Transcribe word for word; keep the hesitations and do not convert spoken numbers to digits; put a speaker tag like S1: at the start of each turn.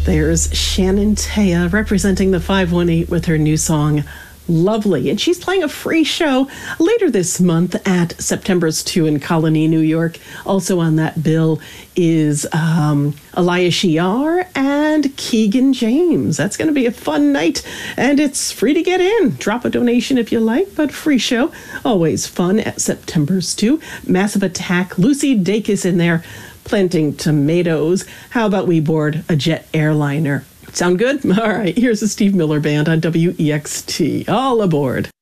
S1: There's Shannon Taya representing the five one eight with her new song, Lovely. And she's playing a free show later this month at September's two in Colony, New York. Also on that bill is um, Elias Shiar and Keegan James. That's going to be a fun night, and it's free to get in. Drop a donation if you like, but free show. Always fun at September's two. Massive Attack, Lucy Dacus in there, planting tomatoes. How about we board a jet airliner? Sound good? All right, here's the Steve Miller Band on W E X T. All aboard.